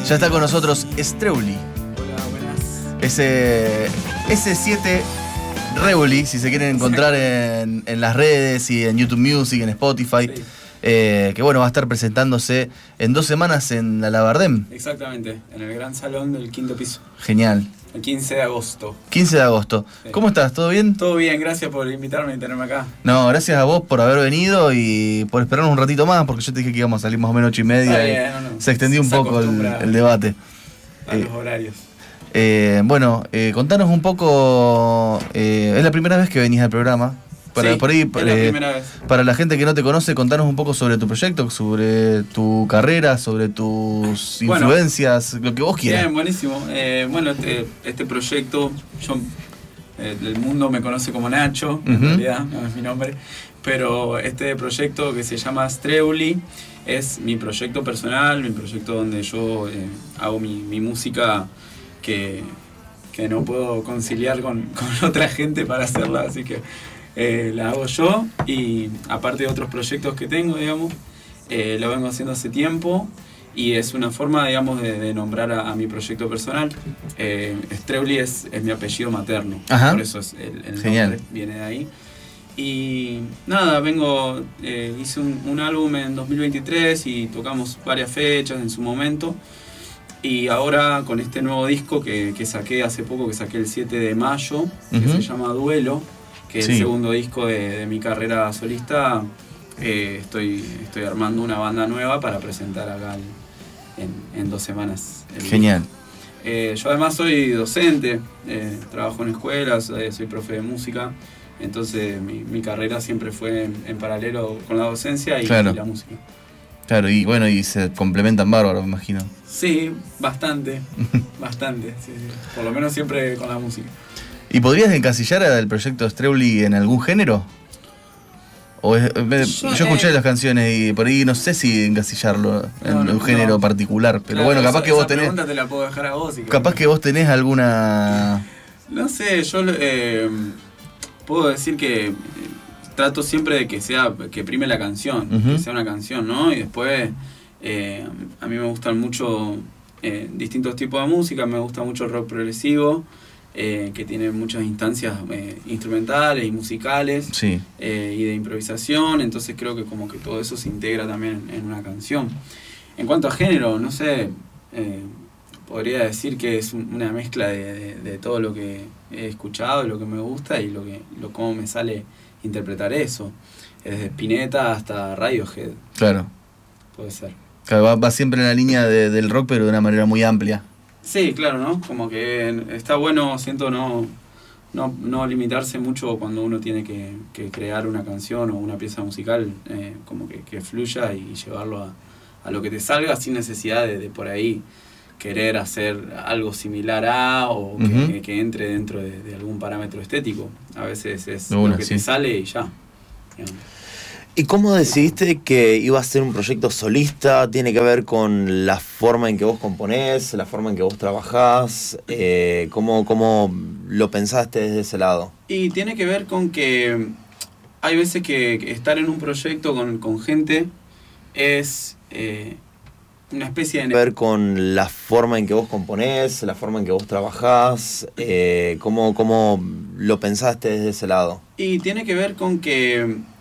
Ya está con nosotros Streuli. Hola, buenas. S7 Reuli, si se quieren encontrar en las redes y en YouTube Music, en Spotify. Sí. Que bueno, va a estar presentándose en 2 semanas en la Labardem. Exactamente, en el gran salón del 5º piso. Genial. El 15 de agosto. 15 de agosto. Sí. ¿Cómo estás? ¿Todo bien? Todo bien, gracias por invitarme y tenerme acá. No, gracias a vos por haber venido y por esperarnos un ratito más, porque yo te dije que íbamos a salir más o menos 8:30 Está y bien, no. se extendió un Se poco acostumbra el debate. A los horarios. Bueno, contanos un poco, es la primera vez que venís al programa. Sí, es la primera vez. Para la gente que no te conoce, contanos un poco sobre tu proyecto, sobre tu carrera, sobre tus influencias, lo que vos quieras. Bien, buenísimo. Este proyecto, el mundo me conoce como Nacho, en realidad, no es mi nombre, pero este proyecto que se llama Streuli es mi proyecto personal, mi proyecto donde yo hago mi música que no puedo conciliar con otra gente para hacerla, así que la hago yo, y aparte de otros proyectos que tengo, digamos, lo vengo haciendo hace tiempo y es una forma, digamos, de nombrar a mi proyecto personal. Streuli es mi apellido materno. Ajá. Por eso es el nombre viene de ahí. Y nada, hice un álbum en 2023 y tocamos varias fechas en su momento. Y ahora con este nuevo disco que saqué hace poco, que saqué el 7 de mayo, que se llama Duelo, que es el segundo disco de mi carrera solista, estoy armando una banda nueva para presentar acá en 2 semanas. Genial. Yo además soy docente, trabajo en escuelas, soy profe de música, entonces mi carrera siempre fue en paralelo con la docencia y la música. Claro, y bueno, y se complementan bárbaro, me imagino. Sí, bastante, sí. Por lo menos siempre con la música. ¿Y podrías encasillar al proyecto Streuli en algún género? Yo escuché las canciones y por ahí no sé si encasillarlo en un género particular, pero claro, bueno, capaz que vos tenés... Esa pregunta te la puedo dejar a vos. Capaz que vos tenés alguna... No sé, yo puedo decir que trato siempre de que prime la canción, que sea una canción, ¿no? Y después a mí me gustan mucho distintos tipos de música, me gusta mucho el rock progresivo, que tiene muchas instancias instrumentales y musicales, y de improvisación, entonces creo que como que todo eso se integra también en una canción. En cuanto a género, no sé, podría decir que es una mezcla de todo lo que he escuchado, lo que me gusta y cómo me sale interpretar eso, desde Spinetta hasta Radiohead. Claro. Puede ser. Claro, va siempre en la línea del rock, pero de una manera muy amplia. Sí, claro, ¿no? Como que está bueno, siento, no limitarse mucho cuando uno tiene que crear una canción o una pieza musical, como que fluya y llevarlo a lo que te salga sin necesidad de por ahí querer hacer algo similar o que entre dentro de algún parámetro estético. A veces es lo que te sale y ya. Digamos. ¿Y cómo decidiste que iba a ser un proyecto solista? ¿Tiene que ver con la forma en que vos componés, la forma en que vos trabajás? ¿Cómo lo pensaste desde ese lado? Y tiene que ver con que hay veces que estar en un proyecto con gente es una especie de... ver con la forma en que vos componés, la forma en que vos trabajás, ¿cómo lo pensaste desde ese lado? Y tiene que ver con que